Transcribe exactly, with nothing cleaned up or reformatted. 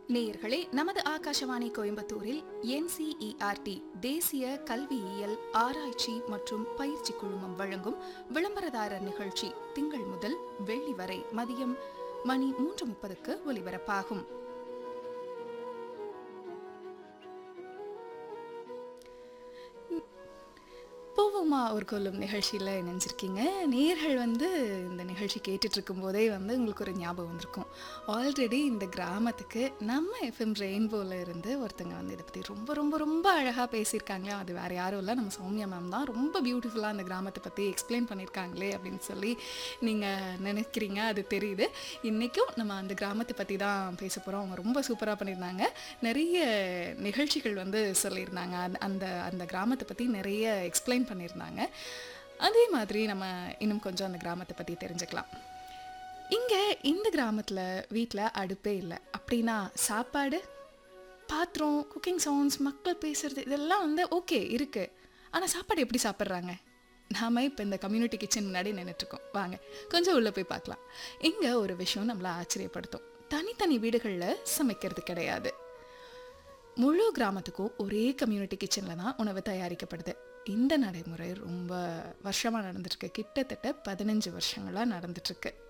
நேயர்களே, நமது ஆகாஷவாணி கோயம்புத்தூரில் என்சிஇஆர்டி தேசிய கல்வியியல் ஆராய்ச்சி மற்றும் பயிற்சி குழுமம் வழங்கும் விளம்பரதாரர் நிகழ்ச்சி திங்கள் முதல் வெள்ளி வரை மதியம் மணி மூன்று முப்பதுக்கு ஒலிபரப்பாகும். பூவுமா ஒரு கொல்லும் நிகழ்ச்சியில் இணைஞ்சிருக்கீங்க. நேயர்கள் வந்து இந்த நிகழ்ச்சி கேட்டுட்டு இருக்கும் போதே வந்து உங்களுக்கு ஒரு ஞாபகம் வந்திருக்கும். ஆல்ரெடி இந்த கிராமத்துக்கு நம்ம எஃப்எம் ரெயின்போவில் இருந்து ஒருத்தங்க வந்து இதை பற்றி ரொம்ப ரொம்ப ரொம்ப அழகாக பேசியிருக்காங்களே. அது வேறு யாரும் இல்லை, நம்ம சௌமியா மேம் தான். ரொம்ப பியூட்டிஃபுல்லாக அந்த கிராமத்தை பற்றி எக்ஸ்பிளைன் பண்ணியிருக்காங்களே அப்படின்னு சொல்லி நீங்கள் நினைக்கிறீங்க, அது தெரியுது. இன்றைக்கும் நம்ம அந்த கிராமத்தை பற்றி தான் பேச போகிறோம். அவங்க ரொம்ப சூப்பராக பண்ணியிருந்தாங்க. நிறைய நிகழ்ச்சிகள் வந்து சொல்லியிருந்தாங்க. அந்த அந்த அந்த கிராமத்தை பற்றி நிறைய எக்ஸ்பிளைன் பண்ணியிருந்தாங்க. அதே மாதிரி நம்ம இன்னும் கொஞ்சம் அந்த கிராமத்தை பற்றி தெரிஞ்சுக்கலாம். இங்கே இந்த கிராமத்தில் வீட்டில் அடுப்பே இல்லை அப்படின்னா சாப்பாடு, பாத்திரம், குக்கிங் சவுண்ட்ஸ், மக்கள் பேசுறது இதெல்லாம் வந்து ஓகே இருக்குது. ஆனால் சாப்பாடு எப்படி சாப்பிட்றாங்க? நாம் இப்போ இந்த கம்யூனிட்டி கிச்சன் முன்னாடி நின்றுட்டுருக்கோம். வாங்க கொஞ்சம் உள்ளே போய் பார்க்கலாம். இங்கே ஒரு விஷயம் நம்மளை ஆச்சரியப்படுத்தும். தனித்தனி வீடுகளில் சமைக்கிறது கிடையாது. முழு கிராமத்துக்கும் ஒரே கம்யூனிட்டி கிச்சனில் தான் உணவு தயாரிக்கப்படுது. இந்த நடைமுறை ரொம்ப வருஷமாக நடந்துட்டுருக்கு. கிட்டத்தட்ட பதினஞ்சு வருஷங்களாக நடந்துட்டுருக்கு.